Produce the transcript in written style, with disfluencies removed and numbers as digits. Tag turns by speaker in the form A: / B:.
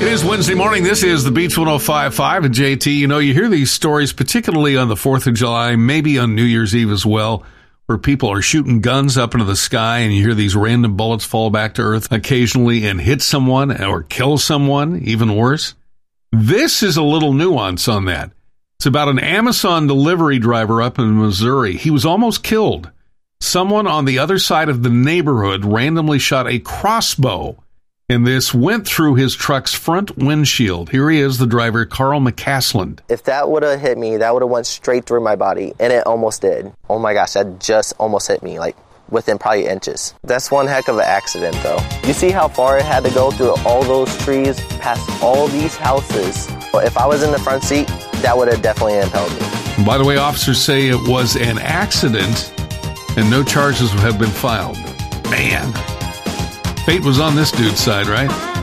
A: is Wednesday morning. This is the Beach 105.5 and JT. You know, you hear these stories, particularly on the 4th of July, maybe on New Year's Eve as well, where people are shooting guns up into the sky and you hear these random bullets fall back to earth occasionally and hit someone or kill someone, even worse. This is a little nuance on that. It's about an Amazon delivery driver up in Missouri. He was almost killed. Someone on the other side of the neighborhood randomly shot a crossbow, and this went through his truck's front windshield. Here he is, the driver, Carl McCasland.
B: If that would have hit me, that would have went straight through my body, and it almost did. Oh my gosh, that just almost hit me, like within probably inches. That's one heck of an accident, though. You see how far it had to go through all those trees, past all these houses. But if I was in the front seat, that would have definitely impelled me.
A: By the way, officers say it was an accident, and no charges have been filed. Man. Fate was on this dude's side, right?